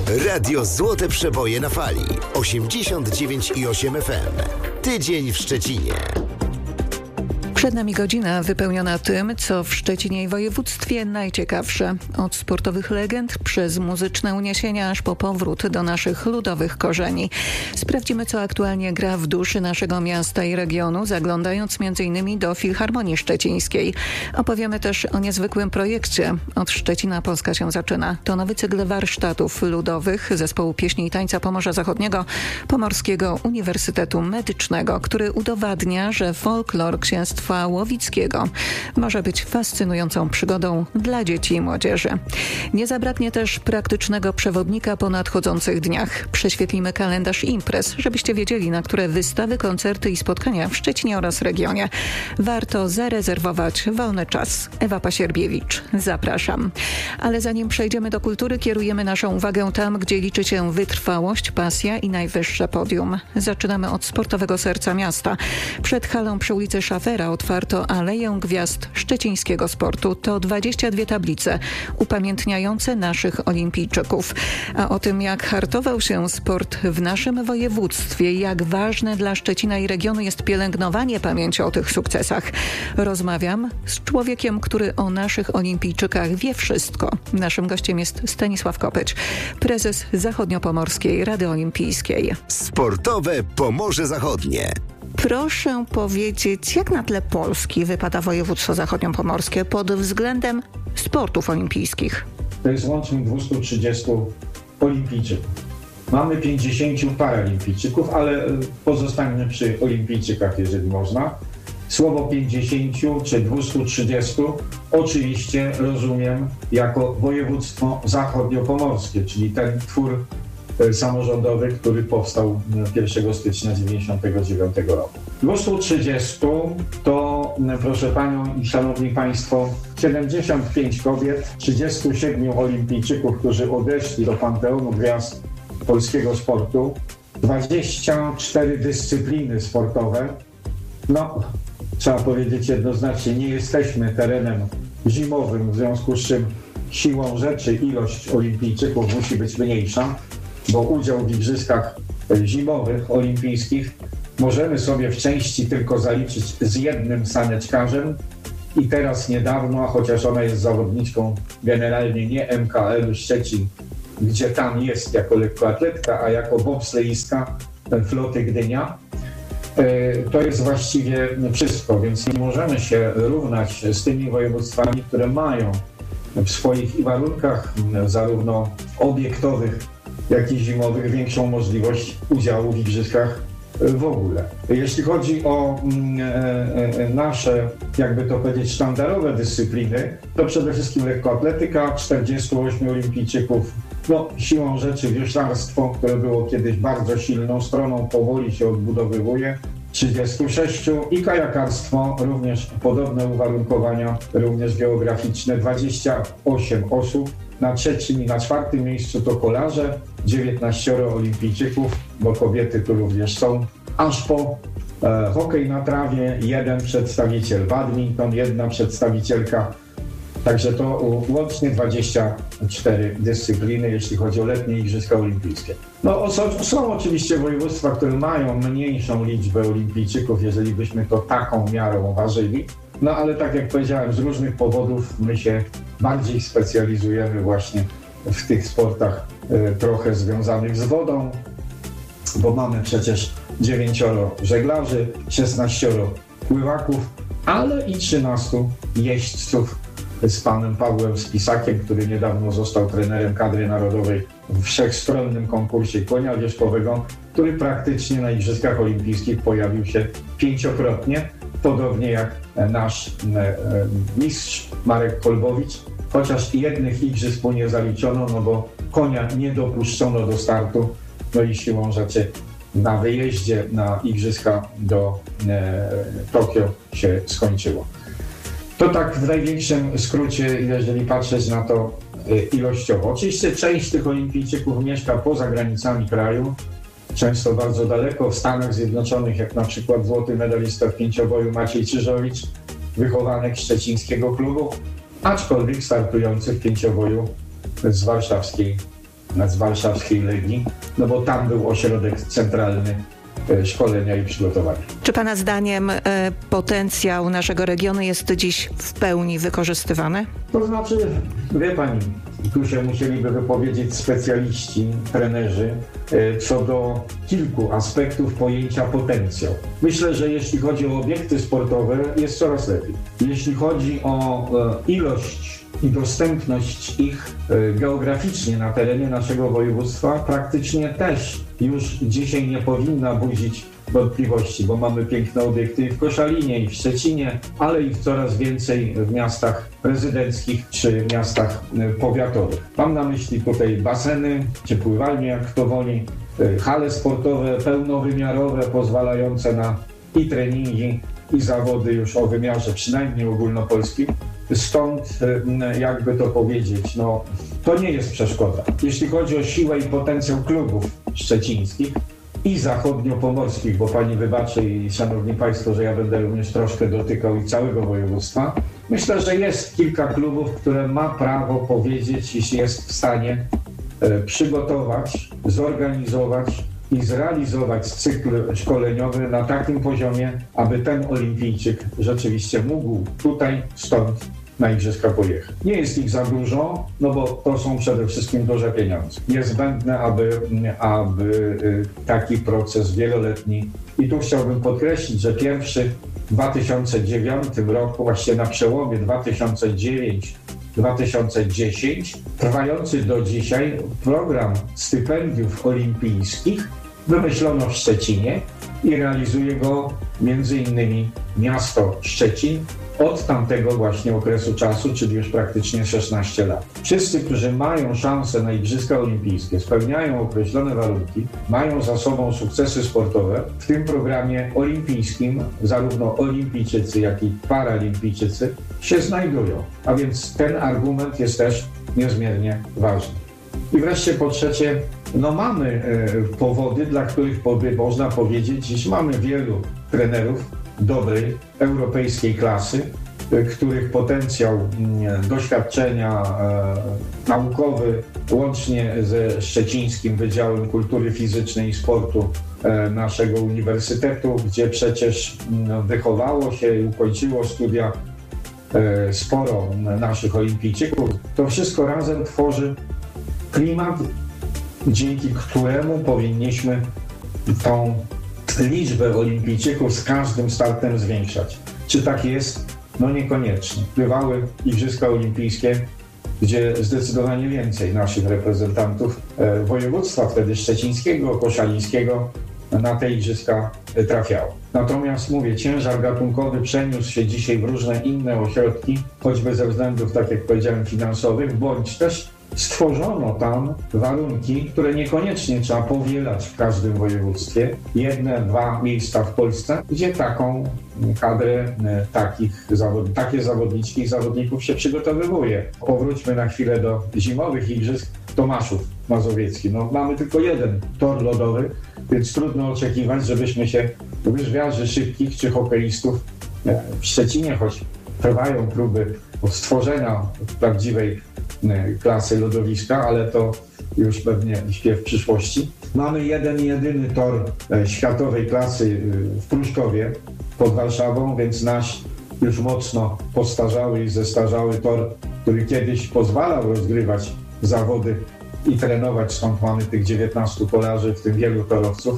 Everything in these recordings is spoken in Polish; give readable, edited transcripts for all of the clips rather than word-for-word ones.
Radio Złote Przeboje na fali 89,8 FM. Tydzień w Szczecinie. Przed nami godzina wypełniona tym, co w Szczecinie i województwie najciekawsze. Od sportowych legend przez muzyczne uniesienia aż po powrót do naszych ludowych korzeni. Sprawdzimy, co aktualnie gra w duszy naszego miasta i regionu, zaglądając m.in. do Filharmonii Szczecińskiej. Opowiemy też o niezwykłym projekcie. Od Szczecina Polska się zaczyna. To nowy cykl warsztatów ludowych Zespołu Pieśni i Tańca Pomorza Zachodniego Pomorskiego Uniwersytetu Medycznego, który udowadnia, że folklor księstwa Łowickiego może być fascynującą przygodą dla dzieci i młodzieży. Nie zabraknie też praktycznego przewodnika po nadchodzących dniach. Prześwietlimy kalendarz imprez, żebyście wiedzieli, na które wystawy, koncerty i spotkania w Szczecinie oraz regionie warto zarezerwować wolny czas. Ewa Pasierbiewicz, zapraszam. Ale zanim przejdziemy do kultury, kierujemy naszą uwagę tam, gdzie liczy się wytrwałość, pasja i najwyższe podium. Zaczynamy od sportowego serca miasta. Przed halą przy ulicy Szafera otwarto Aleję Gwiazd Szczecińskiego Sportu. To 22 tablice upamiętniające naszych olimpijczyków. A o tym, jak hartował się sport w naszym województwie, jak ważne dla Szczecina i regionu jest pielęgnowanie pamięci o tych sukcesach, rozmawiam z człowiekiem, który o naszych olimpijczykach wie wszystko. Naszym gościem jest Stanisław Kopeć, prezes Zachodniopomorskiej Rady Olimpijskiej. Sportowe Pomorze Zachodnie. Proszę powiedzieć, jak na tle Polski wypada województwo zachodniopomorskie pod względem sportów olimpijskich? To jest łącznie 230 olimpijczyków. Mamy 50 paraolimpijczyków, ale pozostańmy przy olimpijczykach, jeżeli można. Słowo 50 czy 230 oczywiście rozumiem jako województwo zachodniopomorskie, czyli ten twór samorządowy, który powstał 1 stycznia 1999 roku. 230 to, proszę Panią i Szanowni Państwo, 75 kobiet, 37 olimpijczyków, którzy odeszli do Panteonu Gwiazd polskiego sportu, 24 dyscypliny sportowe. No, trzeba powiedzieć jednoznacznie, nie jesteśmy terenem zimowym, w związku z czym siłą rzeczy ilość olimpijczyków musi być mniejsza, bo udział w igrzyskach zimowych olimpijskich możemy sobie w części tylko zaliczyć z jednym saneczkarzem i teraz niedawno, a chociaż ona jest zawodniczką generalnie nie MKL Szczecin, gdzie tam jest jako lekkoatletka, a jako bobsleistka floty Gdynia, to jest właściwie wszystko, więc nie możemy się równać z tymi województwami, które mają w swoich warunkach zarówno obiektowych, jak i zimowych większą możliwość udziału w igrzyskach w ogóle. Jeśli chodzi o nasze, jakby to powiedzieć, sztandarowe dyscypliny, to przede wszystkim lekkoatletyka, 48 olimpijczyków, no siłą rzeczy wioślarstwo, które było kiedyś bardzo silną stroną, powoli się odbudowywuje, 36 i kajakarstwo, również podobne uwarunkowania, również geograficzne, 28 osób. Na trzecim i na czwartym miejscu to kolarze, 19 olimpijczyków, bo kobiety tu również są, aż po hokej na trawie, 1 przedstawiciel, badminton, 1 przedstawicielka, także to łącznie 24 dyscypliny, jeśli chodzi o letnie Igrzyska Olimpijskie. No są oczywiście województwa, które mają mniejszą liczbę olimpijczyków, jeżeli byśmy to taką miarą ważyli, no ale tak jak powiedziałem, z różnych powodów my się bardziej specjalizujemy właśnie w tych sportach trochę związanych z wodą, bo mamy przecież 9 żeglarzy, 16 pływaków, ale i 13 jeźdźców z panem Pawłem Spisakiem, który niedawno został trenerem kadry narodowej w wszechstronnym konkursie konia wierzchowego, który praktycznie na Igrzyskach Olimpijskich pojawił się 5-krotnie, podobnie jak nasz mistrz Marek Kolbowicz, chociaż jednych igrzysk mu nie zaliczono, no bo konia nie dopuszczono do startu, no i siłą rzeczy na wyjeździe na igrzyska do Tokio się skończyło. To tak w największym skrócie, jeżeli patrzeć na to ilościowo. Oczywiście część tych olimpijczyków mieszka poza granicami kraju, często bardzo daleko, w Stanach Zjednoczonych, jak na przykład złoty medalista w pięcioboju Maciej Czyżowicz, wychowanek szczecińskiego klubu, aczkolwiek startujący w pięcioboju z warszawskiej z warszawskiej Legii, no bo tam był ośrodek centralny szkolenia i przygotowania. Czy Pana zdaniem potencjał naszego regionu jest dziś w pełni wykorzystywany? To znaczy, wie Pani, tu się musieliby wypowiedzieć specjaliści, trenerzy co do kilku aspektów pojęcia potencjał. Myślę, że jeśli chodzi o obiekty sportowe, jest coraz lepiej. Jeśli chodzi o ilość i dostępność ich geograficznie na terenie naszego województwa, praktycznie też już dzisiaj nie powinna budzić wątpliwości, bo mamy piękne obiekty w Koszalinie i w Szczecinie, ale i coraz więcej w miastach prezydenckich czy miastach powiatowych. Mam na myśli tutaj baseny, czy pływalnie, jak kto woli, hale sportowe pełnowymiarowe, pozwalające na i treningi, i zawody już o wymiarze przynajmniej ogólnopolskim. Stąd, jakby to powiedzieć, no to nie jest przeszkoda. Jeśli chodzi o siłę i potencjał klubów szczecińskich i zachodniopomorskich, bo Pani wybaczy i Szanowni Państwo, że ja będę również troszkę dotykał i całego województwa, myślę, że jest kilka klubów, które ma prawo powiedzieć, jeśli jest w stanie przygotować, zorganizować i zrealizować cykl szkoleniowy na takim poziomie, aby ten olimpijczyk rzeczywiście mógł tutaj, stąd na igrzyska pojechać. Nie jest ich za dużo, no bo to są przede wszystkim duże pieniądze. Niezbędne, aby taki proces wieloletni. I tu chciałbym podkreślić, że pierwszy w 2009 roku, właśnie na przełomie 2009-2010, trwający do dzisiaj program stypendiów olimpijskich wymyślono w Szczecinie i realizuje go m.in. miasto Szczecin od tamtego właśnie okresu czasu, czyli już praktycznie 16 lat. Wszyscy, którzy mają szansę na Igrzyska Olimpijskie, spełniają określone warunki, mają za sobą sukcesy sportowe, w tym programie olimpijskim zarówno olimpijczycy, jak i paralimpijczycy się znajdują. A więc ten argument jest też niezmiernie ważny. I wreszcie po trzecie, no mamy powody, dla których można powiedzieć, iż mamy wielu trenerów dobrej, europejskiej klasy, których potencjał doświadczenia naukowy, łącznie ze Szczecińskim Wydziałem Kultury Fizycznej i Sportu naszego uniwersytetu, gdzie przecież wychowało się i ukończyło studia sporo naszych olimpijczyków, to wszystko razem tworzy klimat, dzięki któremu powinniśmy tą liczbę olimpijczyków z każdym startem zwiększać. Czy tak jest? No niekoniecznie. Bywały Igrzyska Olimpijskie, gdzie zdecydowanie więcej naszych reprezentantów województwa, wtedy szczecińskiego, koszalińskiego, na te igrzyska trafiało. Natomiast mówię, ciężar gatunkowy przeniósł się dzisiaj w różne inne ośrodki, choćby ze względów, tak jak powiedziałem, finansowych, bądź też stworzono tam warunki, które niekoniecznie trzeba powielać w każdym województwie. 1-2 miejsca w Polsce, gdzie taką kadrę, takie zawodniczki i zawodników się przygotowywuje. Powróćmy na chwilę do zimowych igrzysk. Tomaszów Mazowiecki. No, mamy tylko jeden tor lodowy, więc trudno oczekiwać, żebyśmy się łyżwiarzy szybkich czy hokeistów w Szczecinie, choć trwają próby stworzenia prawdziwej klasy lodowiska, ale to już pewnie śpiew przyszłości. Mamy jedyny tor światowej klasy w Pruszkowie pod Warszawą, więc nasz już mocno postarzały i zestarzały tor, który kiedyś pozwalał rozgrywać zawody i trenować, stąd mamy tych 19 kolarzy, w tym wielu torowców.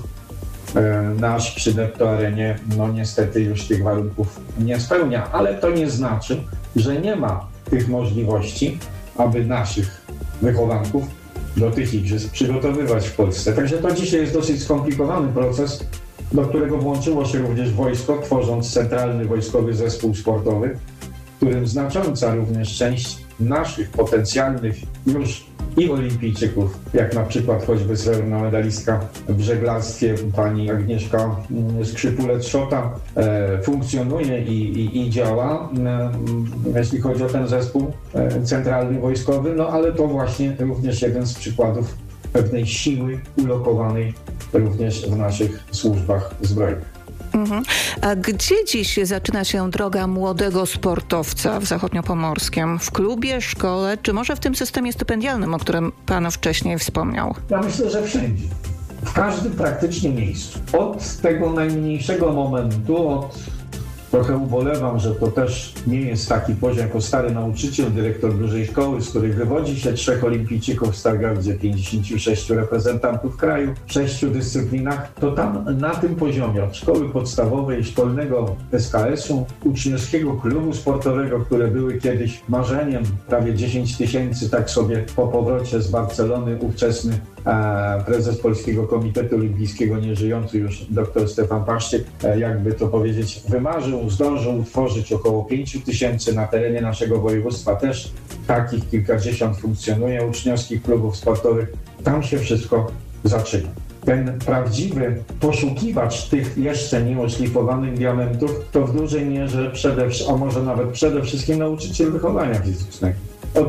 Nasz przy Netto Arenie no niestety już tych warunków nie spełnia, ale to nie znaczy, że nie ma tych możliwości, aby naszych wychowanków do tych igrzysk przygotowywać w Polsce. Także to dzisiaj jest dosyć skomplikowany proces, do którego włączyło się również wojsko, tworząc Centralny Wojskowy Zespół Sportowy, w którym znacząca również część naszych potencjalnych już i olimpijczyków, jak na przykład choćby srebrna medalistka w żeglarstwie pani Agnieszka Skrzypulec-Szota, funkcjonuje i działa, jeśli chodzi o ten zespół centralny wojskowy, no ale to właśnie również jeden z przykładów pewnej siły ulokowanej również w naszych służbach zbrojnych. A gdzie dziś zaczyna się droga młodego sportowca w Zachodniopomorskiem? W klubie, szkole, czy może w tym systemie stypendialnym, o którym pan wcześniej wspomniał? Ja myślę, że wszędzie. W każdym praktycznie miejscu. Od tego najmniejszego momentu, trochę ubolewam, że to też nie jest taki poziom jako stary nauczyciel, dyrektor dużej szkoły, z której wywodzi się 3 olimpijczyków w Stargardzie, 56 reprezentantów kraju w 6 dyscyplinach, to tam na tym poziomie od szkoły podstawowej, szkolnego SKS-u, uczniowskiego klubu sportowego, które były kiedyś marzeniem, prawie 10 000, tak sobie po powrocie z Barcelony ówczesny prezes Polskiego Komitetu Olimpijskiego, nieżyjący już dr Stefan Paszczyk, jakby to powiedzieć, wymarzył, zdążył utworzyć około 5 000 na terenie naszego województwa. Też takich kilkadziesiąt funkcjonuje uczniowskich klubów sportowych. Tam się wszystko zaczyna. Ten prawdziwy poszukiwacz tych jeszcze nieoszlifowanych diamentów to w dużej mierze a może nawet przede wszystkim nauczyciel wychowania fizycznego.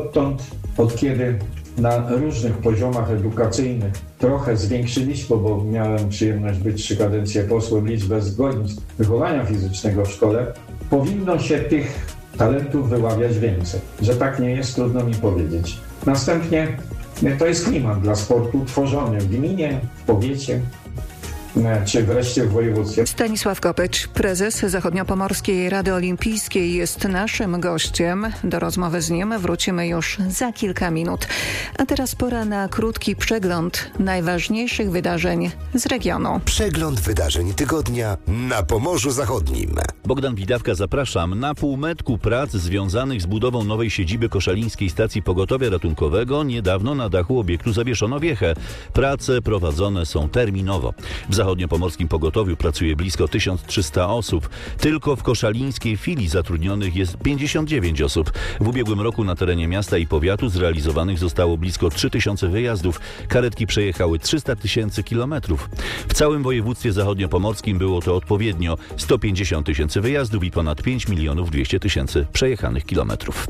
Od kiedy na różnych poziomach edukacyjnych trochę zwiększyliśmy, bo miałem przyjemność być 3 kadencje posłem, liczbę zgodnictw wychowania fizycznego w szkole, powinno się tych talentów wyławiać więcej. Że tak nie jest, trudno mi powiedzieć. Następnie to jest klimat dla sportu tworzony w gminie, w powiecie, czy wreszcie w województwie. Stanisław Kopeć, prezes Zachodniopomorskiej Rady Olimpijskiej, jest naszym gościem. Do rozmowy z nim wrócimy już za kilka minut. A teraz pora na krótki przegląd najważniejszych wydarzeń z regionu. Przegląd wydarzeń tygodnia na Pomorzu Zachodnim. Bogdan Widawka, zapraszam. Na półmetku prac związanych z budową nowej siedziby Koszalińskiej Stacji Pogotowia Ratunkowego niedawno na dachu obiektu zawieszono wiechę. Prace prowadzone są terminowo. W Zachodniopomorskim Pogotowiu pracuje blisko 1300 osób. Tylko w koszalińskiej filii zatrudnionych jest 59 osób. W ubiegłym roku na terenie miasta i powiatu zrealizowanych zostało blisko 3000 wyjazdów. Karetki przejechały 300 000 kilometrów. W całym województwie zachodniopomorskim było to odpowiednio 150 000 wyjazdów i ponad 5 200 000 przejechanych kilometrów.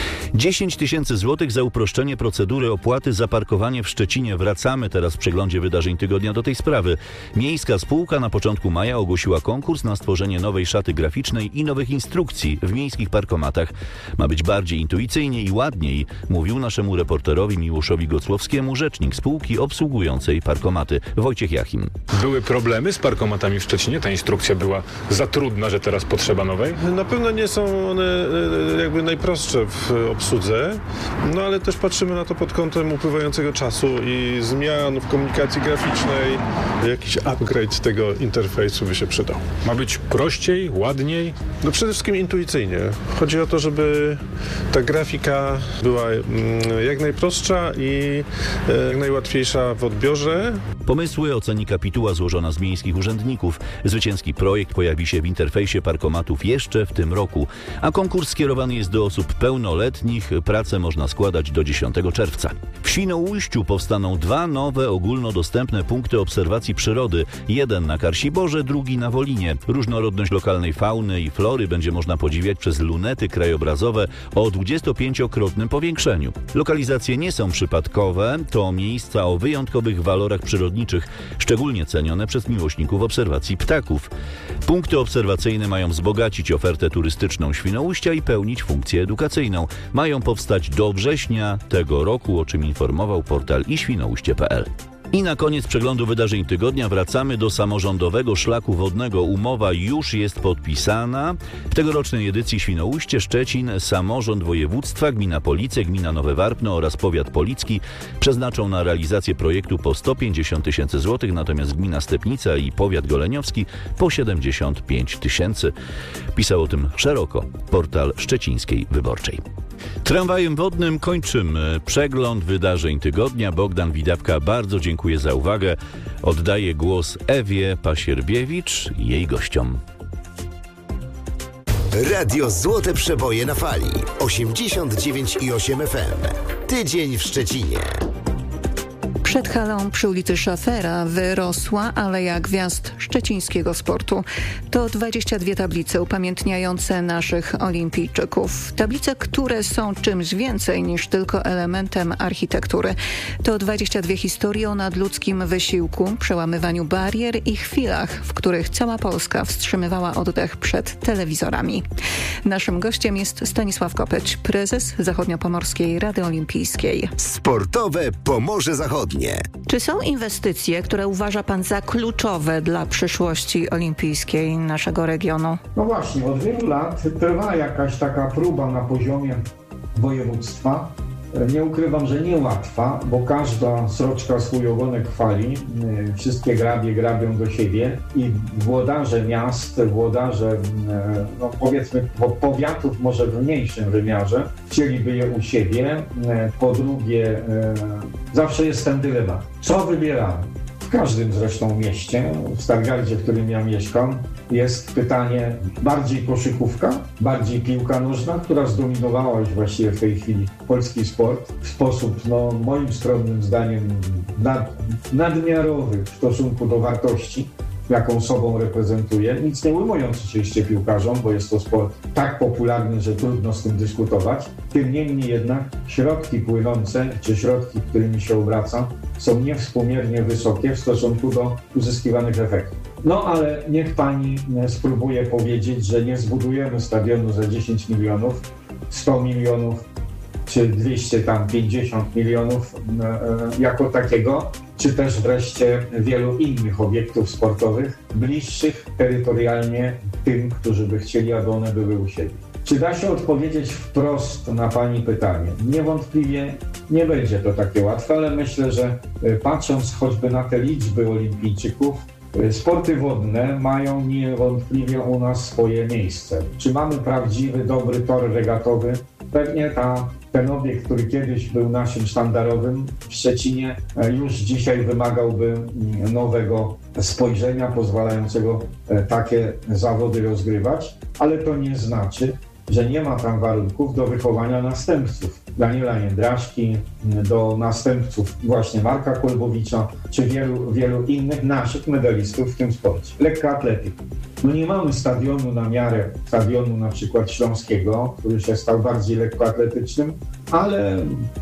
10 000 złotych za uproszczenie procedury opłaty za parkowanie w Szczecinie. Wracamy teraz w przeglądzie wydarzeń tygodnia do tej sprawy. Miejska spółka na początku maja ogłosiła konkurs na stworzenie nowej szaty graficznej i nowych instrukcji w miejskich parkomatach. Ma być bardziej intuicyjnie i ładniej, mówił naszemu reporterowi Miłoszowi Gocłowskiemu rzecznik spółki obsługującej parkomaty Wojciech Jachim. Były problemy z parkomatami w Szczecinie? Ta instrukcja była za trudna, że teraz potrzeba nowej? Na pewno nie są one jakby najprostsze w obsłudze, no ale też patrzymy na to pod kątem upływającego czasu i zmian w komunikacji graficznej. Jakiś upgrade tego interfejsu by się przydał. Ma być prościej, ładniej? No przede wszystkim intuicyjnie. Chodzi o to, żeby ta grafika była jak najprostsza i jak najłatwiejsza w odbiorze. Pomysły oceni kapituła złożona z miejskich urzędników. Zwycięski projekt pojawi się w interfejsie parkomatów jeszcze w tym roku, a konkurs skierowany jest do osób pełnoletnich. Pracę można składać do 10 czerwca. W Świnoujściu powstaną 2 nowe ogólnodostępne punkty obserwacji przyrody. Jeden na Karsiborze, drugi na Wolinie. Różnorodność lokalnej fauny i flory będzie można podziwiać przez lunety krajobrazowe o 25-krotnym powiększeniu. Lokalizacje nie są przypadkowe, to miejsca o wyjątkowych walorach przyrodniczych, szczególnie cenione przez miłośników obserwacji ptaków. Punkty obserwacyjne mają wzbogacić ofertę turystyczną Świnoujścia i pełnić funkcję edukacyjną. Mają powstać do września tego roku, o czym informował portal iświnoujście.pl. I na koniec przeglądu wydarzeń tygodnia wracamy do samorządowego szlaku wodnego. Umowa już jest podpisana. W tegorocznej edycji Świnoujście, Szczecin, samorząd województwa, gmina Police, gmina Nowe Warpno oraz powiat policki przeznaczą na realizację projektu po 150 000 złotych, natomiast gmina Stepnica i powiat goleniowski po 75 000. Pisał o tym szeroko portal Szczecińskiej Wyborczej. Tramwajem wodnym kończymy przegląd wydarzeń tygodnia. Bogdan Widawka, bardzo dziękuję za uwagę. Oddaję głos Ewie Pasierbiewicz i jej gościom. Radio Złote Przeboje na fali 89,8 FM. Tydzień w Szczecinie. Przed halą przy ulicy Szafera wyrosła Aleja Gwiazd szczecińskiego sportu. To 22 tablice upamiętniające naszych olimpijczyków. Tablice, które są czymś więcej niż tylko elementem architektury. To 22 historie o nadludzkim wysiłku, przełamywaniu barier i chwilach, w których cała Polska wstrzymywała oddech przed telewizorami. Naszym gościem jest Stanisław Kopeć, prezes Zachodniopomorskiej Rady Olimpijskiej. Sportowe Pomorze Zachodnie. Czy są inwestycje, które uważa pan za kluczowe dla przyszłości olimpijskiej naszego regionu? No właśnie, od wielu lat trwa jakaś taka próba na poziomie województwa. Nie ukrywam, że niełatwa, bo każda sroczka swój ogonek chwali, wszystkie grabie grabią do siebie i włodarze miast, włodarze no powiedzmy powiatów może w mniejszym wymiarze chcieliby je u siebie. Po drugie, zawsze jest ten dylemat. Co wybieramy? W każdym zresztą mieście, w Stargardzie, w którym ja mieszkam, jest pytanie bardziej koszykówka, bardziej piłka nożna, która zdominowała już właściwie w tej chwili polski sport w sposób, no moim skromnym zdaniem, nadmiarowy w stosunku do wartości, jaką sobą reprezentuje. Nic nie ujmując oczywiście piłkarzom, bo jest to sport tak popularny, że trudno z tym dyskutować. Tym niemniej jednak środki płynące, czy środki, którymi się obraca, są niewspółmiernie wysokie w stosunku do uzyskiwanych efektów. No ale niech pani spróbuje powiedzieć, że nie zbudujemy stadionu za 10 milionów, 100 milionów, czy 250 milionów jako takiego, czy też wreszcie wielu innych obiektów sportowych bliższych terytorialnie tym, którzy by chcieli, aby one były u siebie. Czy da się odpowiedzieć wprost na pani pytanie? Niewątpliwie nie będzie to takie łatwe, ale myślę, że patrząc choćby na te liczby olimpijczyków, sporty wodne mają niewątpliwie u nas swoje miejsce. Czy mamy prawdziwy, dobry tor regatowy? Pewnie ten obiekt, który kiedyś był naszym sztandarowym w Szczecinie, już dzisiaj wymagałby nowego spojrzenia pozwalającego takie zawody rozgrywać, ale to nie znaczy, że nie ma tam warunków do wychowania następców. Daniela Jędraszki, do następców właśnie Marka Kolbowicza, czy wielu innych naszych medalistów w tym sporcie. Lekka atletyka. No nie mamy stadionu na miarę stadionu na przykład śląskiego, który się stał bardziej lekkoatletycznym, ale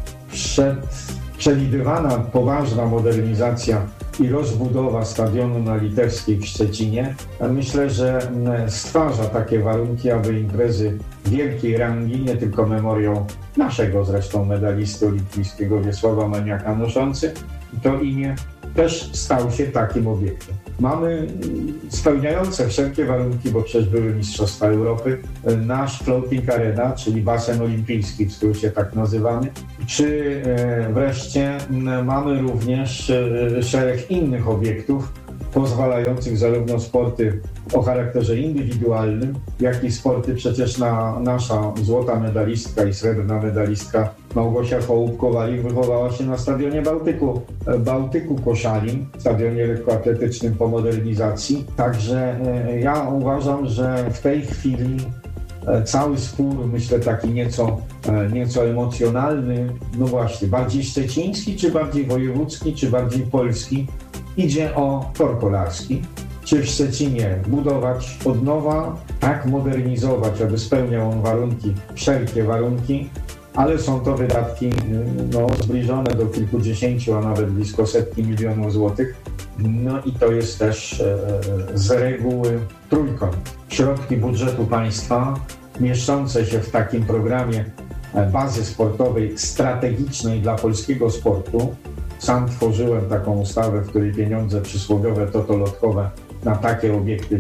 przewidywana poważna modernizacja i rozbudowa stadionu na Litewskiej w Szczecinie, myślę, że stwarza takie warunki, aby imprezy wielkiej rangi, nie tylko memoriał naszego zresztą medalisty olimpijskiego Wiesława Maniaka noszący to imię, też stał się takim obiektem. Mamy spełniające wszelkie warunki, bo przecież były Mistrzostwa Europy, nasz Floating Arena, czyli basen olimpijski, w skrócie tak nazywany, czy wreszcie mamy również szereg innych obiektów pozwalających zarówno sporty o charakterze indywidualnym, jak i sporty przecież nasza złota medalistka i srebrna medalistka Małgosia Hołub-Kowalik wychowała się na stadionie Bałtyku Koszalin, stadionie lekkoatletycznym po modernizacji. Także ja uważam, że w tej chwili cały spór, myślę taki nieco emocjonalny, no właśnie, bardziej szczeciński, czy bardziej wojewódzki, czy bardziej polski, idzie o tor kolarski. Czy w Szczecinie budować od nowa, tak modernizować, aby spełniał on warunki, wszelkie warunki, ale są to wydatki zbliżone do kilkudziesięciu, a nawet blisko setki milionów złotych. No i to jest też z reguły trójkąt. Środki budżetu państwa mieszczące się w takim programie bazy sportowej strategicznej dla polskiego sportu. Sam tworzyłem taką ustawę, w której pieniądze przysłowiowe totolotkowe na takie obiekty w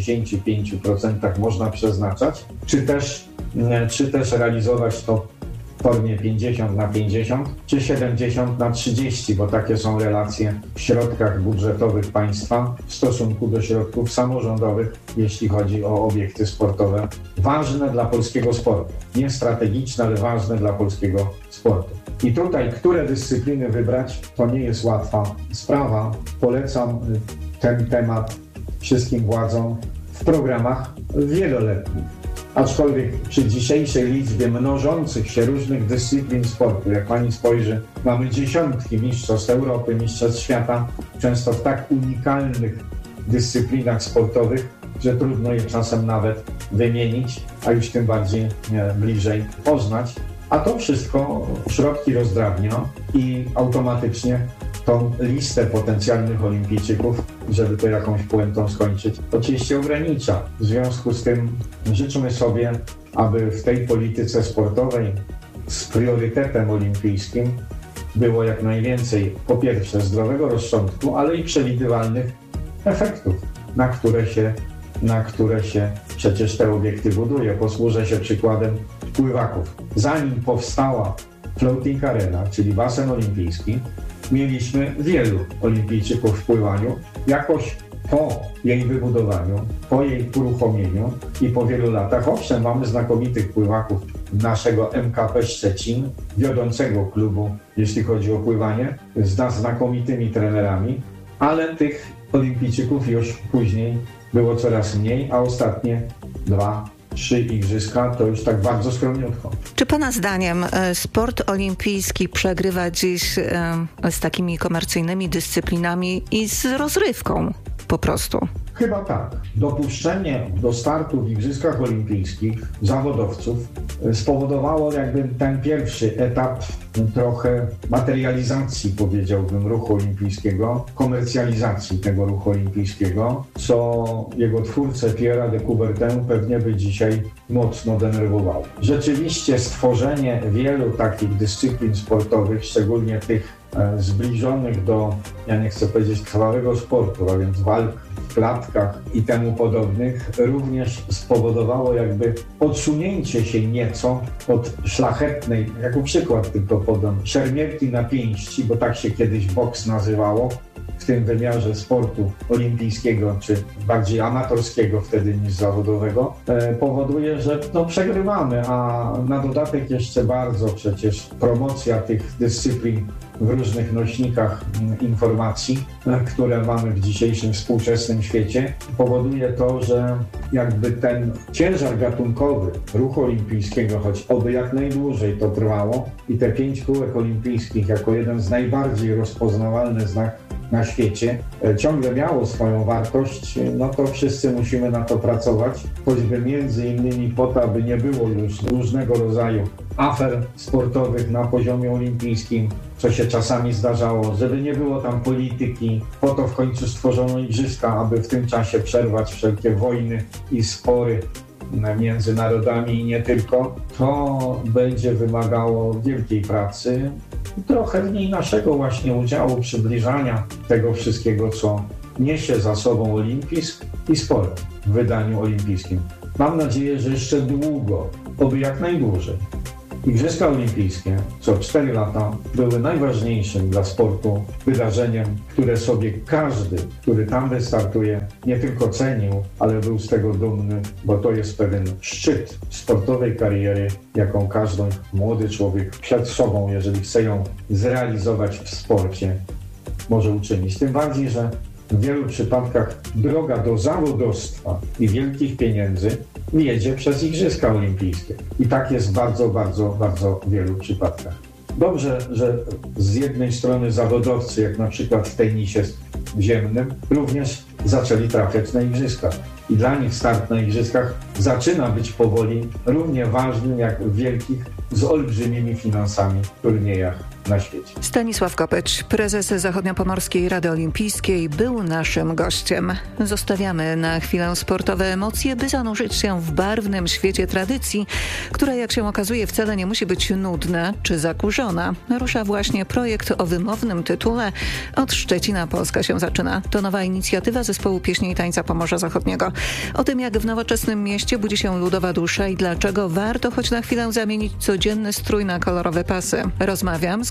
95% można przeznaczać, czy też realizować to w formie 50/50, czy 70/30, bo takie są relacje w środkach budżetowych państwa w stosunku do środków samorządowych, jeśli chodzi o obiekty sportowe ważne dla polskiego sportu. Nie strategiczne, ale ważne dla polskiego sportu. I tutaj, które dyscypliny wybrać, to nie jest łatwa sprawa. Polecam ten temat wszystkim władzom w programach wieloletnich. Aczkolwiek przy dzisiejszej liczbie mnożących się różnych dyscyplin sportu, jak pani spojrzy, mamy dziesiątki mistrzostw Europy, mistrzostw świata, często w tak unikalnych dyscyplinach sportowych, że trudno je czasem nawet wymienić, a już tym bardziej bliżej poznać. A to wszystko środki rozdrabnia i automatycznie tą listę potencjalnych olimpijczyków, żeby to jakąś puentą skończyć, oczywiście ogranicza. W związku z tym życzymy sobie, aby w tej polityce sportowej z priorytetem olimpijskim było jak najwięcej, po pierwsze, zdrowego rozsądku, ale i przewidywalnych efektów, na które się przecież te obiekty buduje. Posłużę się przykładem pływaków. Zanim powstała Floating Arena, czyli basen olimpijski, mieliśmy wielu olimpijczyków w pływaniu. Jakoś po jej wybudowaniu, po jej uruchomieniu i po wielu latach, owszem, mamy znakomitych pływaków naszego MKP Szczecin, wiodącego klubu, jeśli chodzi o pływanie, z znakomitymi trenerami, ale tych olimpijczyków już później było coraz mniej, a ostatnie 2-3 igrzyska to już tak bardzo skromniutko. Czy pana zdaniem sport olimpijski przegrywa dziś z takimi komercyjnymi dyscyplinami i z rozrywką po prostu? Chyba tak. Dopuszczenie do startu w Igrzyskach Olimpijskich zawodowców spowodowało jakby ten pierwszy etap trochę materializacji, powiedziałbym, ruchu olimpijskiego, komercjalizacji tego ruchu olimpijskiego, co jego twórcę Pierre'a de Coubertin pewnie by dzisiaj mocno denerwowało. Rzeczywiście stworzenie wielu takich dyscyplin sportowych, szczególnie tych zbliżonych do, ja nie chcę powiedzieć krwawego sportu, a więc walk w klatkach i temu podobnych, również spowodowało jakby odsunięcie się nieco od szlachetnej, jako przykład tylko podam, szermierki na pięści, bo tak się kiedyś boks nazywało, w tym wymiarze sportu olimpijskiego, czy bardziej amatorskiego wtedy niż zawodowego, powoduje, że przegrywamy, a na dodatek jeszcze bardzo przecież promocja tych dyscyplin w różnych nośnikach informacji, które mamy w dzisiejszym współczesnym świecie, powoduje to, że jakby ten ciężar gatunkowy ruchu olimpijskiego, choć oby jak najdłużej to trwało i te 5 kółek olimpijskich jako jeden z najbardziej rozpoznawalnych na świecie ciągle miało swoją wartość, to wszyscy musimy na to pracować, choćby między innymi po to, aby nie było już różnego rodzaju afer sportowych na poziomie olimpijskim, co się czasami zdarzało, żeby nie było tam polityki. Po to w końcu stworzono igrzyska, aby w tym czasie przerwać wszelkie wojny i spory między narodami i nie tylko. To będzie wymagało wielkiej pracy, trochę w niej naszego właśnie udziału, przybliżania tego wszystkiego, co niesie za sobą olimpizm i sport w wydaniu olimpijskim. Mam nadzieję, że jeszcze długo, oby jak najdłużej. Igrzyska Olimpijskie co 4 lata były najważniejszym dla sportu wydarzeniem, które sobie każdy, który tam wystartuje, nie tylko cenił, ale był z tego dumny, bo to jest pewien szczyt sportowej kariery, jaką każdy młody człowiek przed sobą, jeżeli chce ją zrealizować w sporcie, może uczynić. Tym bardziej, że w wielu przypadkach droga do zawodowstwa i wielkich pieniędzy jedzie przez Igrzyska Olimpijskie. I tak jest w bardzo, bardzo, bardzo wielu przypadkach. Dobrze, że z jednej strony zawodowcy, jak na przykład w tenisie ziemnym, również zaczęli trafiać na Igrzyska. I dla nich start na Igrzyskach zaczyna być powoli równie ważnym jak w wielkich, z olbrzymimi finansami turniejach na świecie. Stanisław Kopeć, prezes Zachodniopomorskiej Rady Olimpijskiej, był naszym gościem. Zostawiamy na chwilę sportowe emocje, by zanurzyć się w barwnym świecie tradycji, która, jak się okazuje, wcale nie musi być nudna czy zakurzona. Rusza właśnie projekt o wymownym tytule Od Szczecina Polska się zaczyna. To nowa inicjatywa Zespołu Pieśni i Tańca Pomorza Zachodniego. O tym, jak w nowoczesnym mieście budzi się ludowa dusza i dlaczego warto choć na chwilę zamienić codzienny strój na kolorowe pasy. Rozmawiam z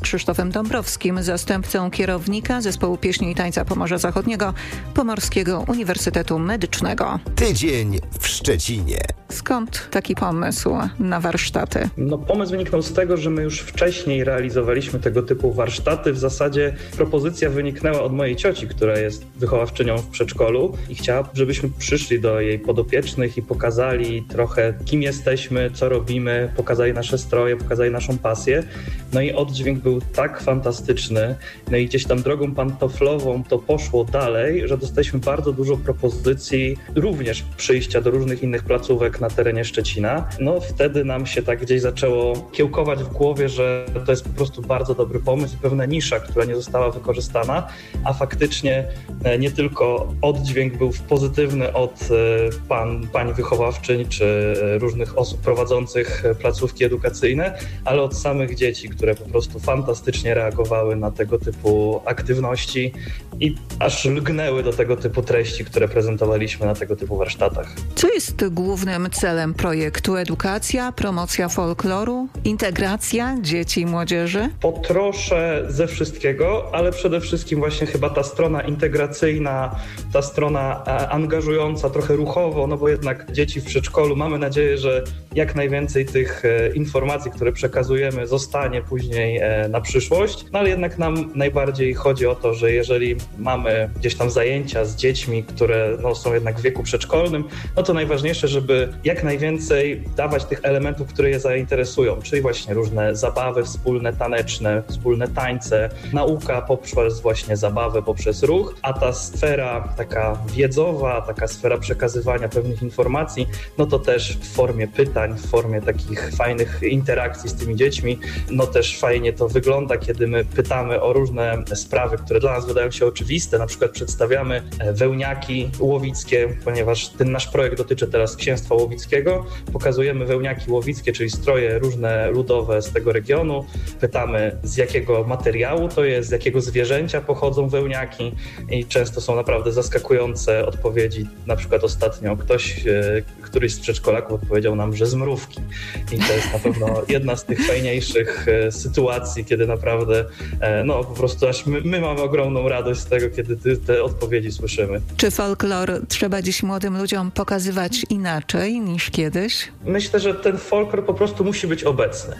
Krzysztofem Dąbrowskim, zastępcą kierownika Zespołu Pieśni i Tańca Pomorza Zachodniego Pomorskiego Uniwersytetu Medycznego. Tydzień w Szczecinie. Skąd taki pomysł na warsztaty? Pomysł wyniknął z tego, że my już wcześniej realizowaliśmy tego typu warsztaty. W zasadzie propozycja wyniknęła od mojej cioci, która jest wychowawczynią w przedszkolu i chciała, żebyśmy przyszli do jej podopiecznych i pokazali trochę, kim jesteśmy, co robimy, pokazali nasze stroje, pokazali naszą pasję. I oddźwięk był tak fantastyczny. I gdzieś tam drogą pantoflową to poszło dalej, że dostaliśmy bardzo dużo propozycji również przyjścia do różnych innych placówek na terenie Szczecina. Wtedy nam się tak gdzieś zaczęło kiełkować w głowie, że to jest po prostu bardzo dobry pomysł i pewna nisza, która nie została wykorzystana, a faktycznie nie tylko oddźwięk był pozytywny od pań wychowawczyń czy różnych osób prowadzących placówki edukacyjne, ale od samych dzieci, które po prostu fantastycznie reagowały na tego typu aktywności i aż lgnęły do tego typu treści, które prezentowaliśmy na tego typu warsztatach. Co jest głównym celem projektu? Edukacja, promocja folkloru, integracja dzieci i młodzieży? Potroszę ze wszystkiego, ale przede wszystkim właśnie chyba ta strona integracyjna, ta strona angażująca, trochę ruchowo, bo jednak dzieci w przedszkolu, mamy nadzieję, że jak najwięcej tych informacji, które przekazujemy, zostanie później na przyszłość, ale jednak nam najbardziej chodzi o to, że jeżeli mamy gdzieś tam zajęcia z dziećmi, które są jednak w wieku przedszkolnym, to najważniejsze, żeby jak najwięcej dawać tych elementów, które je zainteresują, czyli właśnie różne zabawy wspólne, taneczne, wspólne tańce, nauka poprzez właśnie zabawę, poprzez ruch, a ta sfera taka wiedzowa, taka sfera przekazywania pewnych informacji, to też w formie pytań, w formie takich fajnych interakcji z tymi dziećmi, też fajnie to wygląda, kiedy my pytamy o różne sprawy, które dla nas wydają się oczywiste, na przykład przedstawiamy wełniaki łowickie, ponieważ ten nasz projekt dotyczy teraz Księstwa Łowickiego, pokazujemy wełniaki łowickie, czyli stroje różne ludowe z tego regionu, pytamy z jakiego materiału to jest, z jakiego zwierzęcia pochodzą wełniaki i często są naprawdę zaskakujące odpowiedzi, na przykład ostatnio któryś z przedszkolaków odpowiedział nam, że z mrówki i to jest na pewno jedna z tych fajniejszych sytuacji, kiedy naprawdę po prostu aż my mamy ogromną radość z tego, kiedy te odpowiedzi słyszymy. Czy folklor trzeba dziś młodym ludziom pokazywać inaczej niż kiedyś? Myślę, że ten folklor po prostu musi być obecny.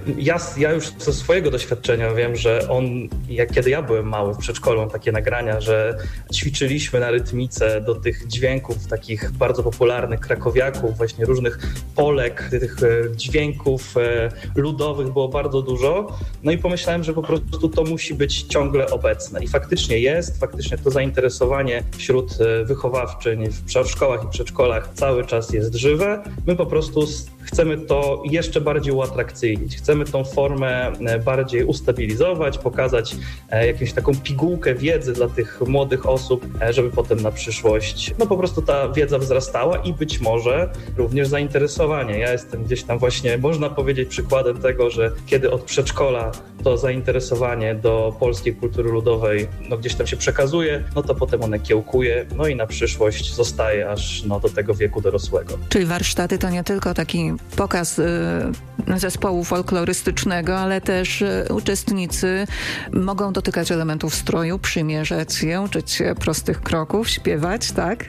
Ja już ze swojego doświadczenia wiem, że kiedy ja byłem mały w przedszkolu, takie nagrania, że ćwiczyliśmy na rytmice do tych dźwięków takich bardzo popularnych krakowiaków, właśnie różnych polek, tych dźwięków ludowych było bardzo dużo. I pomyślałem, że po prostu to musi być ciągle obecne. I faktycznie to zainteresowanie wśród wychowawczyń w szkołach i przedszkolach cały czas jest żywe. My po prostu chcemy to jeszcze bardziej uatrakcyjnić. Chcemy tą formę bardziej ustabilizować, pokazać jakąś taką pigułkę wiedzy dla tych młodych osób, żeby potem na przyszłość po prostu ta wiedza wzrastała i być może również zainteresowanie. Ja jestem gdzieś tam właśnie, można powiedzieć, przykładem tego, że kiedy od przedszkola to zainteresowanie do polskiej kultury ludowej gdzieś tam się przekazuje, to potem one kiełkuje, i na przyszłość zostaje aż do tego wieku dorosłego. Czyli warsztaty to nie tylko taki pokaz zespołu folklorystycznego, ale też uczestnicy mogą dotykać elementów stroju, przymierzać je, uczyć się prostych kroków, śpiewać, tak?